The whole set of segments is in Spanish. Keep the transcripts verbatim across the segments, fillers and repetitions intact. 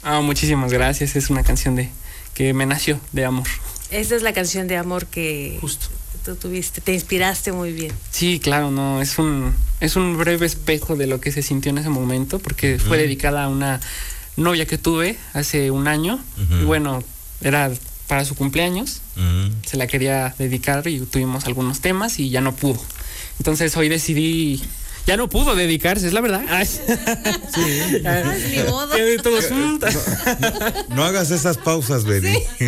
Ah, muchísimas gracias. Es una canción de que me nació de amor. Esta es la canción de amor que Justo. tú tuviste, te inspiraste muy bien. Sí, claro, no, es un es un breve espejo de lo que se sintió en ese momento, porque uh-huh. fue dedicada a una novia que tuve hace un año. Uh-huh. Y bueno, era para su cumpleaños. Uh-huh. Se la quería dedicar y tuvimos algunos temas y ya no pudo. Entonces hoy decidí. Ya no pudo dedicarse, es la verdad. Ay. Sí. Ay, ni modo. Todos, no, no, no hagas esas pausas, Benny. Sí.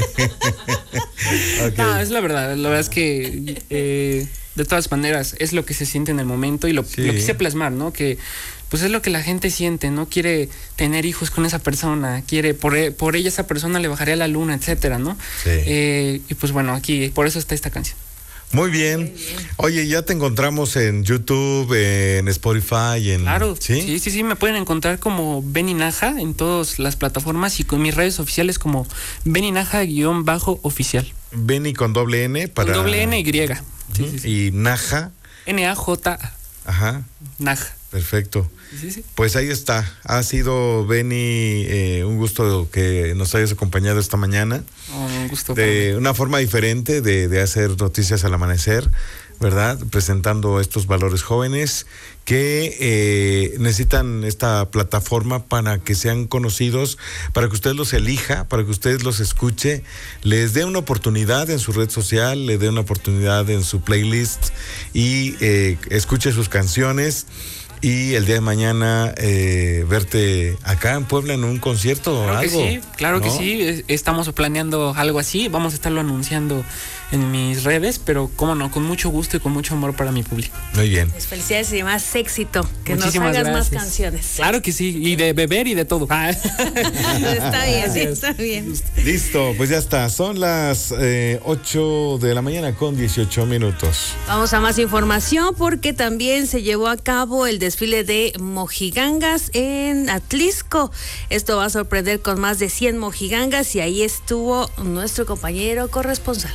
Okay. No, es la verdad. La verdad es que eh, de todas maneras es lo que se siente en el momento y lo, sí. lo quise plasmar, ¿no? Que pues es lo que la gente siente, ¿no? Quiere tener hijos con esa persona, quiere, por, por ella esa persona le bajaría la luna, etcétera, ¿no? Sí. Eh, y pues bueno, aquí, por eso está esta canción. Muy bien. Muy bien. Oye, ya te encontramos en YouTube, en Spotify, en... Claro, ¿sí? sí, sí, sí, me pueden encontrar como Benny Naja en todas las plataformas y con mis redes oficiales como Benny Naja guión bajo oficial. Benny con doble N para... Con doble N y. Sí, uh-huh. sí, sí. Y Naja. N A J A. Ajá. Naja. Perfecto. Sí, sí. Pues ahí está. Ha sido, Benny, eh, un gusto que nos hayas acompañado esta mañana. Oh, un gusto. De una forma diferente de, de hacer noticias al amanecer, ¿verdad? Presentando estos valores jóvenes que eh, necesitan esta plataforma para que sean conocidos, para que usted los elija, para que usted los escuche, les dé una oportunidad en su red social, le dé una oportunidad en su playlist y eh, escuche sus canciones. Y el día de mañana eh, verte acá en Puebla en un concierto o claro algo. Que sí, claro ¿no? que sí, estamos planeando algo así, vamos a estarlo anunciando en mis redes, pero cómo no, con mucho gusto y con mucho amor para mi público. Muy bien. Pues felicidades y más éxito, que muchísimas nos hagas gracias. Más canciones. Claro que sí, y de beber y de todo. Ah. Está bien, sí, está bien. Listo, pues ya está, son las eh, ocho de la mañana con dieciocho minutos. Vamos a más información porque también se llevó a cabo el desfile de mojigangas en Atlisco. Esto va a sorprender con más de cien mojigangas y ahí estuvo nuestro compañero corresponsal.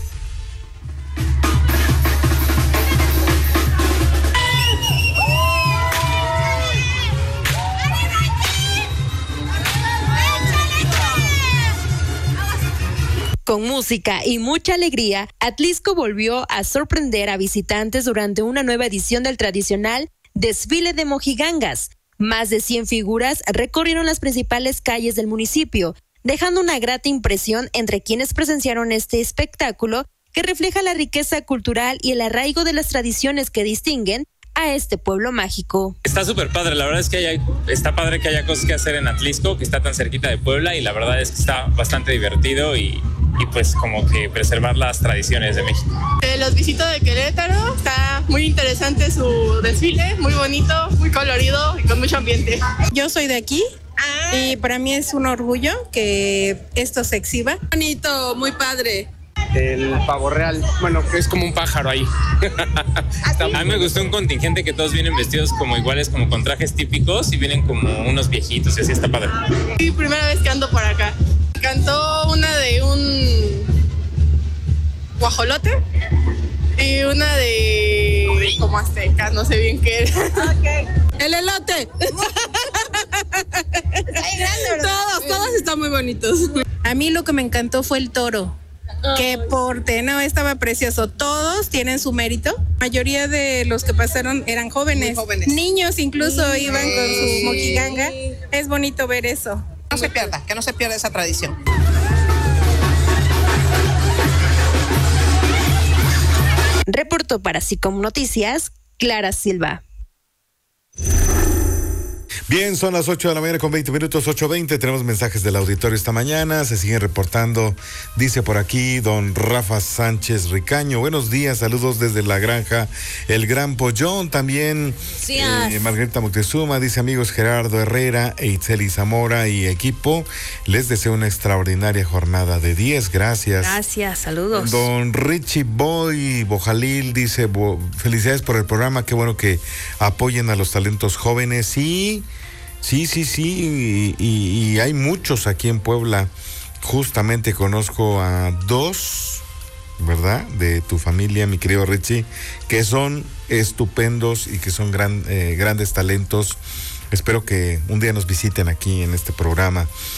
Con música y mucha alegría, Atlisco volvió a sorprender a visitantes durante una nueva edición del tradicional desfile de mojigangas. Más de cien figuras recorrieron las principales calles del municipio, dejando una grata impresión entre quienes presenciaron este espectáculo que refleja la riqueza cultural y el arraigo de las tradiciones que distinguen a este pueblo mágico. Está súper padre, la verdad es que haya, está padre que haya cosas que hacer en Atlisco, que está tan cerquita de Puebla, y la verdad es que está bastante divertido y, y pues como que preservar las tradiciones de México. Eh, los visito de Querétaro, está muy interesante su desfile, muy bonito, muy colorido y con mucho ambiente. Yo soy de aquí. Ah. Y para mí es un orgullo que esto se exhiba. Bonito, muy padre. El pavo real, bueno, que es como un pájaro ahí. A mí me gustó un contingente que todos vienen vestidos como iguales, como con trajes típicos y vienen como unos viejitos y así está padre. Sí, primera vez que ando por acá. Cantó una de un guajolote y una de como azteca, no sé bien qué era. Okay. El elote. Ay, grande, ¿verdad? Todos, todos están muy bonitos. A mí lo que me encantó fue el toro. Que porte, no, estaba precioso. Todos tienen su mérito. La mayoría de los que pasaron eran jóvenes. jóvenes. Niños incluso sí. Iban con su mojiganga. Es bonito ver eso. No se pierda, que no se pierda esa tradición. Reportó para Sicom Noticias, Clara Silva. Bien, son las ocho de la mañana con veinte minutos, ocho veinte. Tenemos mensajes del auditorio esta mañana. Se siguen reportando. Dice por aquí don Rafa Sánchez Ricaño. Buenos días, saludos desde la granja El Gran Pollón. También sí, eh, Margarita Moctezuma. Dice amigos Gerardo Herrera e Itzeli Zamora y equipo. Les deseo una extraordinaria jornada de diez. Gracias. Gracias, saludos. Don Richie Boy Bojalil dice bo, felicidades por el programa. Qué bueno que apoyen a los talentos jóvenes y... Sí, sí, sí, y, y, y hay muchos aquí en Puebla. Justamente conozco a dos, ¿verdad? De tu familia, mi querido Richie, que son estupendos y que son gran, eh, grandes talentos. Espero que un día nos visiten aquí en este programa.